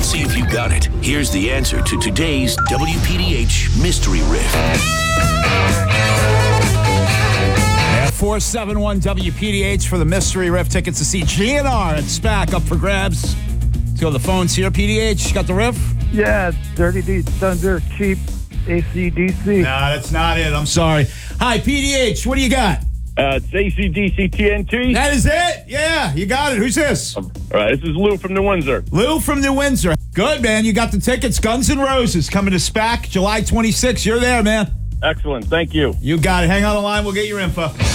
Let's see if you got it. Here's the answer to today's WPDH Mystery Riff. 471 WPDH for the Mystery Riff tickets to see GNR at SPAC up for grabs. Let's go to the phones here. PDH, got the riff? Yeah, Dirty Deeds Thunder, cheap AC/DC. No, that's not it. I'm sorry. Hi, PDH. What do you got? It's AC/DC TNT. That is it. Yeah, you got it. Who's this? All right, this is Lou from New Windsor. Lou from New Windsor. Good, man. You got the tickets. Guns N' Roses coming to SPAC July 26th. You're there, man. Excellent. Thank you. You got it. Hang on the line. We'll get your info.